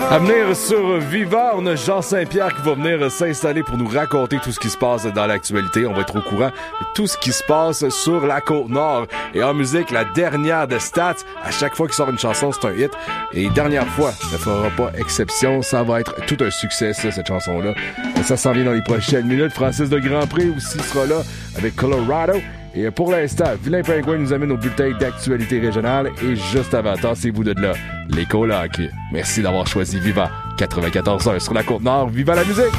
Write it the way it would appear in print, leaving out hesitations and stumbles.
À venir sur Viva, on a Jean Saint-Pierre qui va venir s'installer pour nous raconter tout ce qui se passe dans l'actualité. On va être au courant de tout ce qui se passe sur la Côte-Nord. Et en musique, la dernière de Stats. À chaque fois qu'il sort une chanson, c'est un hit. Et dernière fois, ne fera pas exception. Ça va être tout un succès, ça, cette chanson-là. Et ça s'en vient dans les prochaines minutes. Francis de Grandpré aussi sera là avec Colorado. Et pour l'instant, Vilain Pingouin nous amène au bulletin d'actualité régionale. Et juste avant, tassez-vous de là, les colocs. Merci d'avoir choisi Viva 94.1 sur la Côte-Nord. Viva la musique!